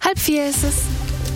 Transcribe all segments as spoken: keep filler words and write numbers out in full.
Halb vier ist es.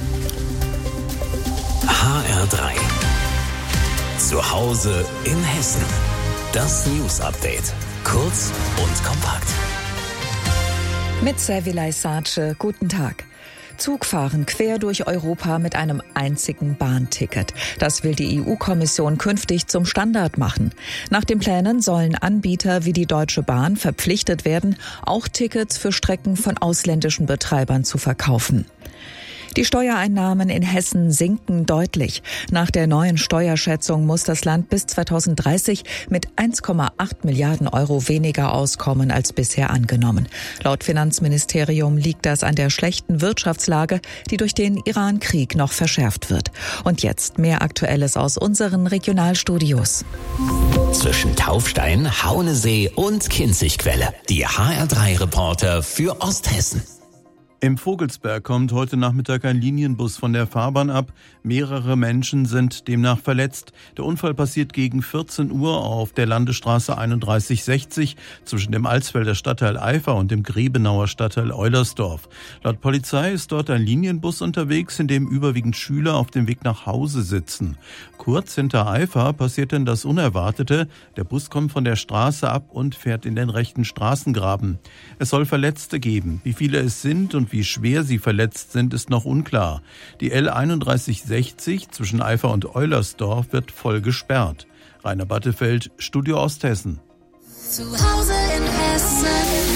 H R drei. Zu Hause in Hessen. Das News Update. Kurz und kompakt. Mit Servilay Sace, guten Tag. Zugfahren quer durch Europa mit einem einzigen Bahnticket. Das will die E U-Kommission künftig zum Standard machen. Nach den Plänen sollen Anbieter wie die Deutsche Bahn verpflichtet werden, auch Tickets für Strecken von ausländischen Betreibern zu verkaufen. Die Steuereinnahmen in Hessen sinken deutlich. Nach der neuen Steuerschätzung muss das Land bis zweitausenddreißig mit eins Komma acht Milliarden Euro weniger auskommen als bisher angenommen. Laut Finanzministerium liegt das an der schlechten Wirtschaftslage, die durch den Iran-Krieg noch verschärft wird. Und jetzt mehr Aktuelles aus unseren Regionalstudios. Zwischen Taufstein, Haunesee und Kinzigquelle. Die H R drei Reporter für Osthessen. Im Vogelsberg kommt heute Nachmittag ein Linienbus von der Fahrbahn ab. Mehrere Menschen sind demnach verletzt. Der Unfall passiert gegen vierzehn Uhr auf der Landesstraße einunddreißig sechzig zwischen dem Alsfelder Stadtteil Eifer und dem Grebenauer Stadtteil Eulersdorf. Laut Polizei ist dort ein Linienbus unterwegs, in dem überwiegend Schüler auf dem Weg nach Hause sitzen. Kurz hinter Eifer passiert dann das Unerwartete. Der Bus kommt von der Straße ab und fährt in den rechten Straßengraben. Es soll Verletzte geben. Wie viele es sind und wie schwer sie verletzt sind, ist noch unklar. Die L einunddreißig sechzig zwischen Eifer und Eulersdorf wird voll gesperrt. Rainer Battefeld, Studio Osthessen. Zu Hause in Hessen.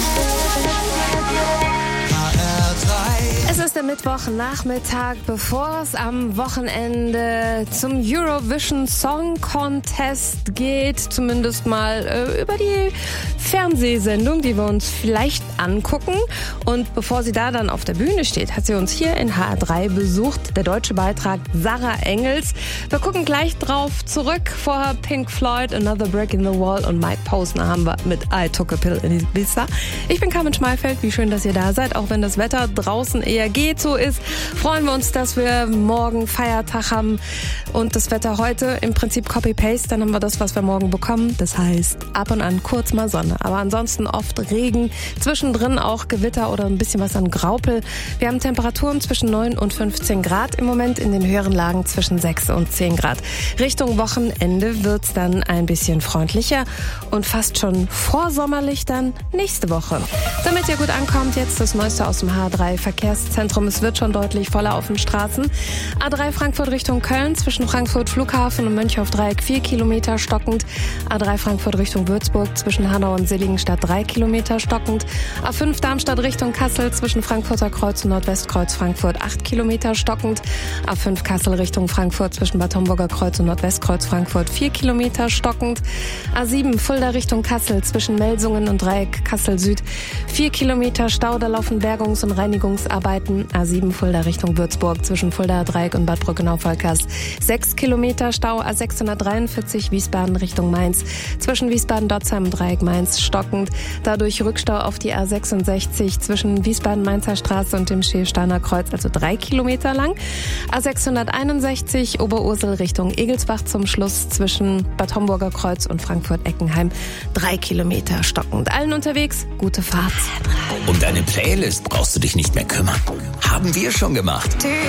Es ist der Mittwochnachmittag, bevor es am Wochenende zum Eurovision Song Contest geht. Zumindest mal äh, über die Fernsehsendung, die wir uns vielleicht angucken. Und bevor sie da dann auf der Bühne steht, hat sie uns hier in H R drei besucht. Der deutsche Beitrag Sarah Engels. Wir gucken gleich drauf zurück. Vorher Pink Floyd, Another Brick in the Wall und Mike Posner haben wir mit I Took a Pill in Ibiza. Ich bin Carmen Schmalfeld. Wie schön, dass ihr da seid, auch wenn das Wetter draußen eher geht so ist, freuen wir uns, dass wir morgen Feiertag haben und das Wetter heute im Prinzip Copy-Paste, dann haben wir das, was wir morgen bekommen. Das heißt, ab und an kurz mal Sonne, aber ansonsten oft Regen, zwischendrin auch Gewitter oder ein bisschen was an Graupel. Wir haben Temperaturen zwischen neun und fünfzehn Grad im Moment, in den höheren Lagen zwischen sechs und zehn Grad. Richtung Wochenende wird es dann ein bisschen freundlicher und fast schon vorsommerlich dann nächste Woche. Damit ihr gut ankommt, jetzt das Neueste aus dem H R drei Verkehrszentrum. Es wird schon deutlich voller auf den Straßen. A drei Frankfurt Richtung Köln, zwischen Frankfurt Flughafen und Mönchhoff-Dreieck vier Kilometer stockend. A drei Frankfurt Richtung Würzburg, zwischen Hanau und Seligenstadt drei Kilometer stockend. A fünf Darmstadt Richtung Kassel, zwischen Frankfurter Kreuz und Nordwestkreuz Frankfurt acht Kilometer stockend. A fünf Kassel Richtung Frankfurt, zwischen Bad Homburger Kreuz und Nordwestkreuz Frankfurt vier Kilometer stockend. A sieben Fulda Richtung Kassel, zwischen Melsungen und Dreieck Kassel Süd vier Kilometer Stau, da laufen Bergungs- und Reinigungsarbeiten. A sieben Fulda Richtung Würzburg, zwischen Fulda Dreieck und Bad Brückenau-Volkers sechs Kilometer Stau. A sechshundertdreiundvierzig Wiesbaden Richtung Mainz, zwischen Wiesbaden-Dotzheim und Dreieck Mainz stockend. Dadurch Rückstau auf die A sechsundsechzig zwischen Wiesbaden-Mainzer Straße und dem Schälsteiner Kreuz, also drei Kilometer lang. A sechshunderteinundsechzig Oberursel Richtung Egelsbach zum Schluss, zwischen Bad Homburger Kreuz und Frankfurt-Eckenheim drei Kilometer stockend. Allen unterwegs, gute Fahrt. Um deine Playlist brauchst du dich nicht mehr kümmern. Haben wir schon gemacht.